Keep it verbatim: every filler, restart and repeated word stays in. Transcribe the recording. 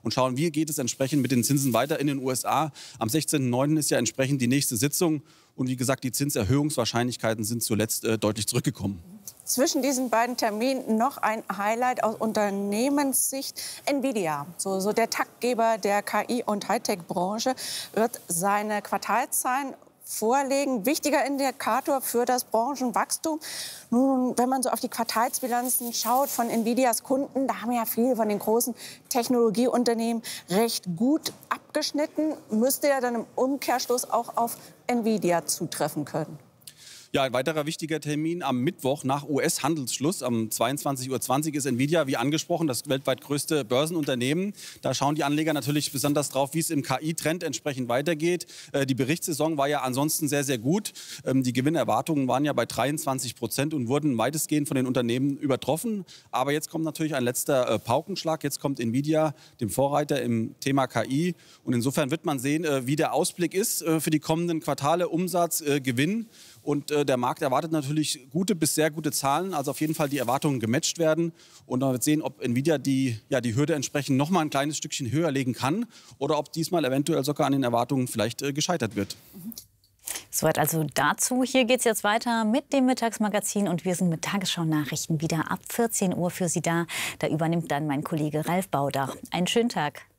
und schauen, wie geht es entsprechend mit den Zinsen weiter in den U S A. Am sechzehnten neunten ist ja entsprechend die nächste Sitzung. Und wie gesagt, die Zinserhöhungswahrscheinlichkeiten sind zuletzt äh, deutlich zurückgekommen. Zwischen diesen beiden Terminen noch ein Highlight aus Unternehmenssicht. Nvidia, so, so der Taktgeber der K I- und Hightech-Branche, wird seine Quartalszahlen vorlegen. Wichtiger Indikator für das Branchenwachstum. Nun, wenn man so auf die Quartalsbilanzen schaut von Nvidias Kunden, da haben ja viele von den großen Technologieunternehmen recht gut abgeschnitten. Müsste ja dann im Umkehrschluss auch auf Nvidia zutreffen können. Ja, ein weiterer wichtiger Termin am Mittwoch nach U S-Handelsschluss. Um zweiundzwanzig Uhr zwanzig ist Nvidia, wie angesprochen, das weltweit größte Börsenunternehmen. Da schauen die Anleger natürlich besonders drauf, wie es im K I-Trend entsprechend weitergeht. Äh, die Berichtssaison war ja ansonsten sehr, sehr gut. Ähm, die Gewinnerwartungen waren ja bei dreiundzwanzig Prozent und wurden weitestgehend von den Unternehmen übertroffen. Aber jetzt kommt natürlich ein letzter äh, Paukenschlag. Jetzt kommt Nvidia, dem Vorreiter im Thema K I. Und insofern wird man sehen, äh, wie der Ausblick ist äh, für die kommenden Quartale, Umsatz, äh, Gewinn. Und äh, der Markt erwartet natürlich gute bis sehr gute Zahlen, also auf jeden Fall die Erwartungen gematcht werden. Und man wird sehen, ob Nvidia die, ja, die Hürde entsprechend noch mal ein kleines Stückchen höher legen kann oder ob diesmal eventuell sogar an den Erwartungen vielleicht äh, gescheitert wird. Soweit also dazu. Hier geht es jetzt weiter mit dem Mittagsmagazin und wir sind mit Tagesschau-Nachrichten wieder ab vierzehn Uhr für Sie da. Da übernimmt dann mein Kollege Ralf Baudach. Einen schönen Tag.